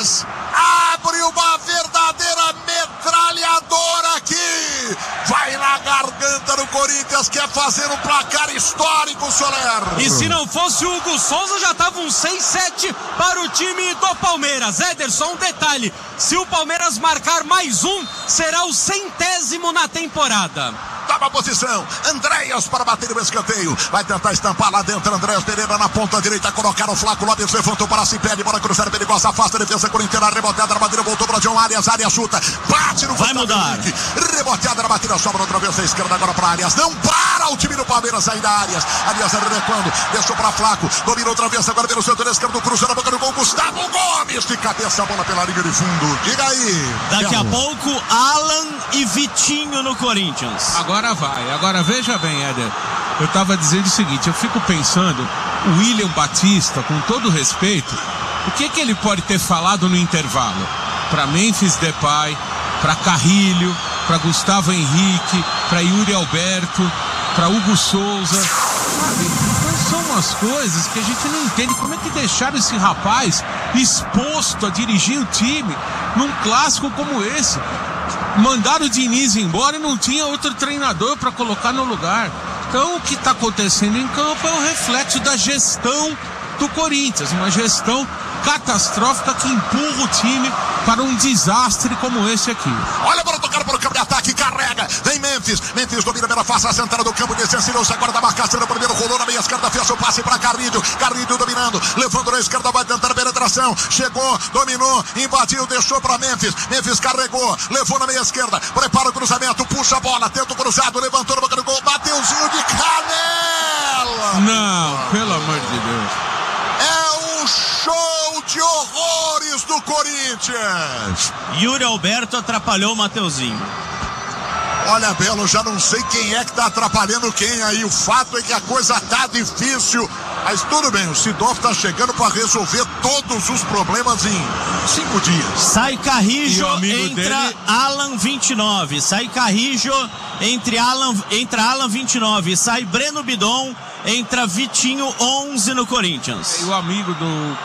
Arias. Abre uma verdadeira metralhadora aqui. Vai na garganta do Corinthians, quer fazer um placar histórico, Soler. E se não fosse o Hugo Souza, já tava um 6-7 para o time do Palmeiras. Ederson, um detalhe: se o Palmeiras marcar mais um, será o 100º na temporada. Toma a posição, Andréas para bater o escanteio, vai tentar estampar lá dentro, Andréas Pereira na ponta direita, colocar o Flaco Lopes, levantou para si, pede, bola cruzada, perigosa, afasta a defesa corintiana, reboteada na batida, voltou para John Arias, Arias chuta, bate no vai mudar, reboteada na batida, sobra outra vez à esquerda agora para Arias, não para o time do Palmeiras sair da Arias recuando, deixou para Flaco, domina outra vez agora pelo setor esquerdo, cruzou na boca do gol, Gustavo Gomes, de cabeça, a bola pela linha de fundo, diga aí. Daqui a pouco, Alan e Vitinho no Corinthians. Agora vai, agora veja bem, Éder, eu estava dizendo o seguinte, eu fico pensando, o William Batista, com todo respeito, o que ele pode ter falado no intervalo? Para Memphis Depay, para Carrilho, para Gustavo Henrique, para Yuri Alberto, para Hugo Souza, sabe? Então são umas coisas que a gente não entende, como é que deixaram esse rapaz exposto a dirigir o time num clássico como esse? Mandaram o Diniz embora e não tinha outro treinador para colocar no lugar. Então o que está acontecendo em campo é o reflexo da gestão do Corinthians, uma gestão catastrófica que empurra o time para um desastre como esse aqui. Olha para tocar para o campo de ataque, carrega, vem Memphis domina pela face, a central do campo, desceu-se agora da marcação do primeiro, rolou na meia esquerda, fez o passe para Carrilho dominando, levando na esquerda, vai tentar a penetração, chegou, dominou, invadiu, deixou para Memphis carregou, levou na meia esquerda, prepara o cruzamento, puxa a bola, tenta o cruzado, levantou na boca do gol, Mateuzinho de canela. Não, pelo amor de Deus. É um show de horrores do Corinthians. Yuri Alberto atrapalhou o Mateuzinho. Olha, Belo, já não sei quem é que tá atrapalhando quem aí. O fato é que a coisa tá difícil. Mas tudo bem, o Sidorf tá chegando para resolver todos os problemas em 5 dias. Sai Carrijo, entra dele... Alan 29. Sai Carrijo, entra Alan 29. Sai Breno Bidon, entra Vitinho 11 no Corinthians. E o amigo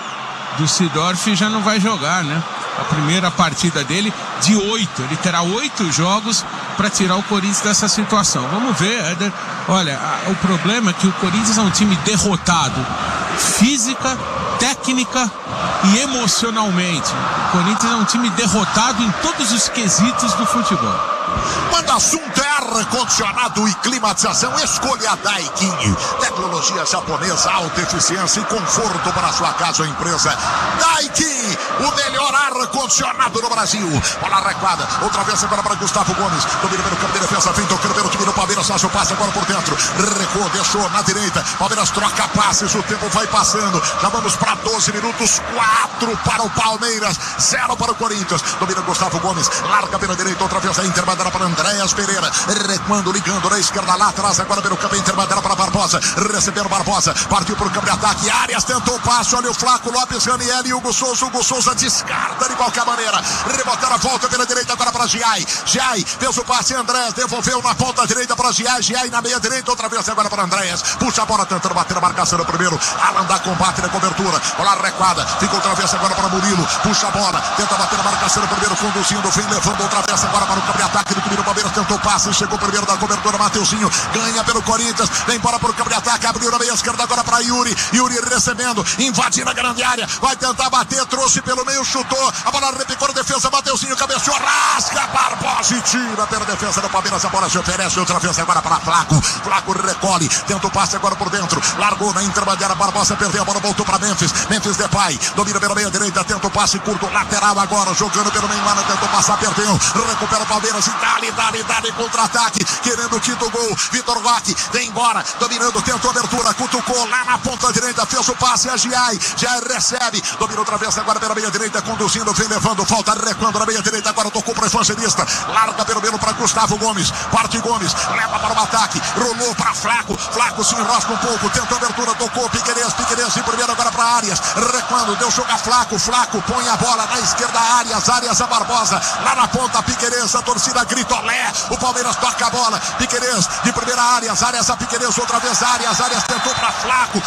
do Sidorf já não vai jogar, né? A primeira partida dele de 8. Ele terá 8 jogos para tirar o Corinthians dessa situação. Vamos ver, Éder. Olha, o problema é que o Corinthians é um time derrotado física, técnica e emocionalmente. O Corinthians é um time derrotado em todos os quesitos do futebol. Quando o assunto é ar-condicionado e climatização, escolha a Daikin. Tecnologia japonesa, alta eficiência e conforto para a sua casa ou empresa. Daikin, o melhor ar-condicionado no Brasil. Bola recuada, outra vez agora para Gustavo Gomes. Domina pelo campo de defesa, vem tocando pelo time do Palmeiras, faz o passe agora por dentro. Recuou, deixou na direita. Palmeiras troca passes, o tempo vai passando. Já vamos para 12 minutos, 4 para o Palmeiras, 0 para o Corinthians. Domina Gustavo Gomes, larga pela direita, outra vez a Inter, bandeira para Andréas Pereira. Recuando, ligando na esquerda lá atrás, agora pelo campo Inter, bandeira para Barbosa. Recebendo Barbosa, partiu para o campo de ataque. Arias tentou o passe, olha o Flaco Lopes, Raniel e Hugo Souza descarta de qualquer maneira. Rebotaram a volta pela direita agora para Giai. Giai fez o passe, Andréas devolveu na ponta direita para Giai. Giai na meia direita, outra vez agora para Andréas. Puxa a bola, tentando bater a marcação no primeiro. Alan dá combate na cobertura. Bola recuada, fica outra vez agora para Murilo. Puxa a bola, tenta bater a marcação no primeiro, conduzindo, vem levando outra vez agora para o campo de ataque do time do Palmeiras. Tentou o passe, chegou primeiro da cobertura, Mateuzinho ganha pelo Corinthians, vem embora para o campo de ataque, abriu na meia esquerda agora para Yuri. Yuri recebendo, invadindo a grande área, vai tentar bater, trouxe pelo meio, chutou, a bola repicou na defesa, Mateuzinho cabeceou, rasga, Barbosa e tira pela defesa do Palmeiras, a bola se oferece outra vez agora para Flaco. Flaco recolhe, tenta o passe agora por dentro, largou na intermediária, Barbosa perdeu a bola, voltou para Memphis Depay, domina pela meia direita, tenta o passe curto, lateral agora, jogando pelo meio, Ana tentou passar, perdeu, recupera o Palmeiras e dá contra-ataque, querendo o quinto gol, Vitor Roque, vem embora, dominando, tentou abertura, cutucou lá na ponta direita, fez o passe a Giai recebe, domina outra vez agora pela meia direita, conduzindo, vem levando, falta, recuando na meia direita, agora tocou para o evangelista, larga pelo meio para Gustavo Gomes, parte Gomes, leva para o ataque, rolou para Flaco se enrosca um pouco, tentou abertura, tocou, Piquerez em primeiro agora para Arias, recuando, deu jogo a Flaco põe a bola na esquerda, Arias a Barbosa, lá na ponta, Piquerez, a torcida grita olé, o Palmeiras toca a bola, Piquerez de primeira, Arias a Piquerez, outra vez Arias tentou para Flaco,